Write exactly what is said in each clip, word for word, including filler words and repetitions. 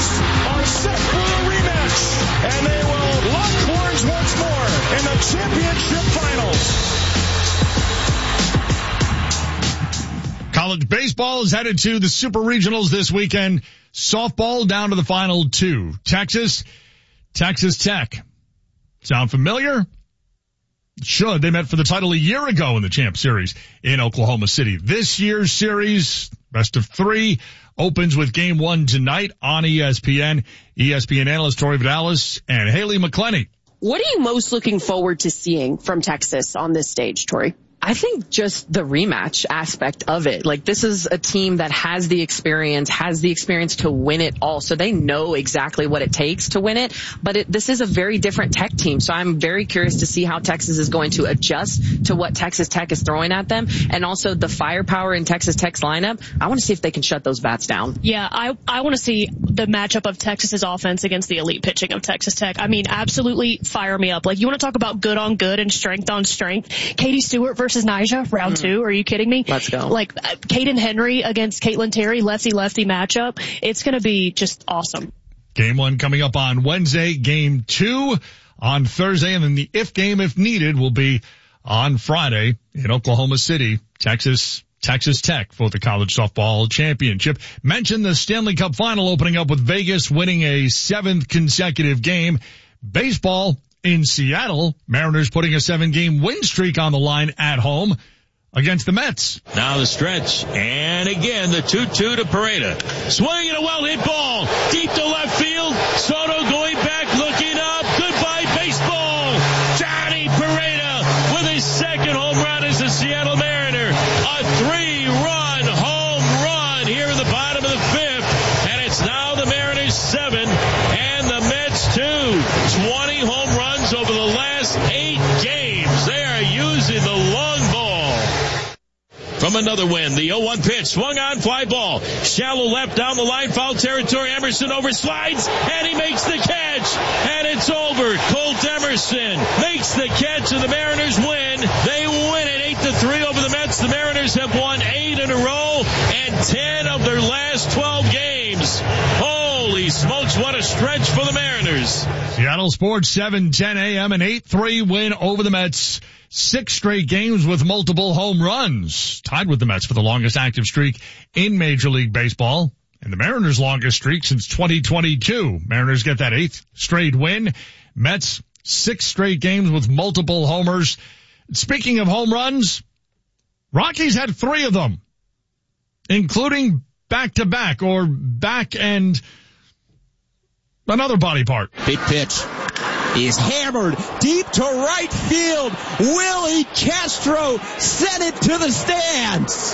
Rangers are set for a rematch, and they will lock horns once more in the championship finals. College baseball is headed to the Super Regionals this weekend. Softball down to the final two. Texas, Texas Tech. Sound familiar? Should. They met for the title a year ago in the Champ Series in Oklahoma City. This year's series, best of three, opens with game one tonight on E S P N. E S P N analyst Tori Vidalis and Haley McClenny. What are you most looking forward to seeing from Texas on this stage, Tori? I think just the rematch aspect of it. Like, this is a team that has the experience, has the experience to win it all. So they know exactly what it takes to win it. But it, this is a very different Tech team. So I'm very curious to see how Texas is going to adjust to what Texas Tech is throwing at them. And also the firepower in Texas Tech's lineup. I want to see if they can shut those bats down. Yeah, I, I want to see the matchup of Texas's offense against the elite pitching of Texas Tech. I mean, absolutely fire me up. Like, you want to talk about good on good and strength on strength. Katie Stewart versus versus Nyjah, round mm. two. Are you kidding me? Let's go. Like, uh, Caden Henry against Caitlin Terry, lefty-lefty matchup. It's going to be just awesome. Game one coming up on Wednesday. Game two on Thursday. And then the if game, if needed, will be on Friday in Oklahoma City, Texas, Texas Tech for the college softball championship. Mentioned the Stanley Cup final opening up with Vegas winning a seventh consecutive game. Baseball in Seattle, Mariners putting a seven-game win streak on the line at home against the Mets. Now the stretch, and again the two two to Pareda. Swinging a well-hit ball, deep to left field. Soto going back, looking up. Goodbye, baseball. Johnny Pareda with his second home run as a Seattle Mariner. A three-run home run here in the bottom of the fifth, and it's now the Mariners seven and the Mets two. twenty home runs over the last eight games. They are using the long ball. From another win, the oh one pitch, swung on, fly ball. Shallow left down the line, foul territory. Emerson over slides, and he makes the catch. And it's over. Colt Emerson makes the catch, and the Mariners win. They win it eight to three over the Mets. The Mariners have won eight in a row and ten of their last twelve games. Holy smokes, what a stretch for the Mariners. Seattle Sports, seven ten a.m., an eight three win over the Mets. Six straight games with multiple home runs. Tied with the Mets for the longest active streak in Major League Baseball. And the Mariners' longest streak since twenty twenty-two. Mariners get that eighth straight win. Mets, six straight games with multiple homers. Speaking of home runs, Rockies had three of them, including back-to-back or back and another body part. Big pitch is hammered deep to right field. Willie Castro sent it to the stands.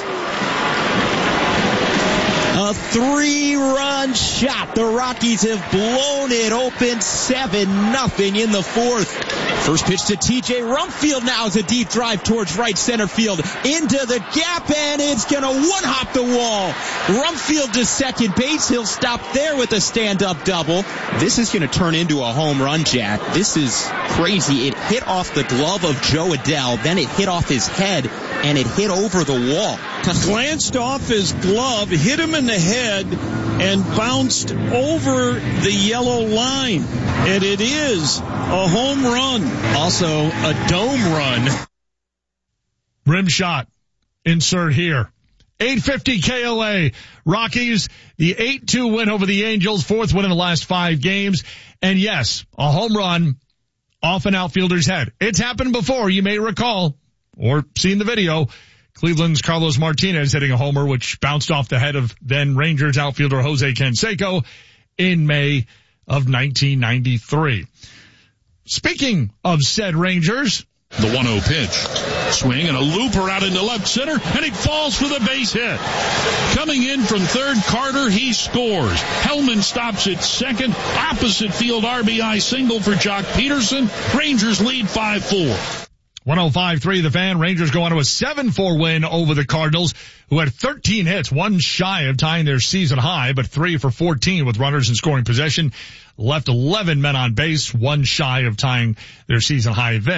A three-run shot. The Rockies have blown it open seven nothing in the fourth. First pitch to T J Rumfield now is a deep drive towards right center field. Into the gap, and it's going to one-hop the wall. Rumfield to second base. He'll stop there with a stand-up double. This is going to turn into a home run, Jack. This is crazy. It hit off the glove of Joe Adell. Then it hit off his head, and it hit over the wall. Glanced off his glove, hit him in the head, and bounced over the yellow line. And it is a home run. Also a dome run. Rim shot. Insert here. eight fifty K L A. Rockies, the eight two win over the Angels. Fourth win in the last five games. And yes, a home run off an outfielder's head. It's happened before, you may recall, or seen the video. Cleveland's Carlos Martinez hitting a homer which bounced off the head of then Rangers outfielder Jose Canseco in May of nineteen ninety-three. Speaking of said Rangers, the one oh pitch. Swing and a looper out into left center, and it falls for the base hit. Coming in from third, Carter, he scores. Hellman stops at second. Opposite field R B I single for Jock Peterson. Rangers lead five four. one oh five three The Fan. Rangers go on to a seven four win over the Cardinals, who had thirteen hits, one shy of tying their season high, but three for fourteen with runners in scoring possession. Left eleven men on base, one shy of tying their season high there.